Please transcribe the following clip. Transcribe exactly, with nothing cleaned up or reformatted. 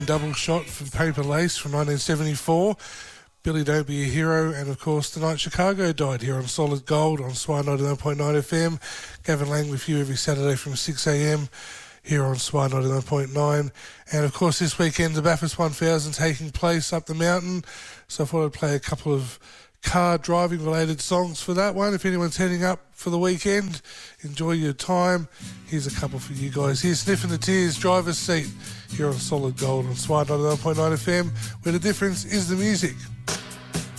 Double Shot from Paper Lace from nineteen seventy-four. Billy Don't Be a Hero, and of course Tonight Chicago died here on Solid Gold on S W R ninety-nine point nine F M. Gavin Lang with you every Saturday from six a m here on S W R ninety-nine point nine. And of course this weekend the Bathurst one thousand taking place up the mountain, so I thought I'd play a couple of car driving related songs for that one. If anyone's heading up for the weekend, enjoy your time. Here's a couple for you guys. Here's Sniffing the Tears, Driver's Seat, here on Solid Gold on S W R ninety-nine point nine F M, where the difference is the music.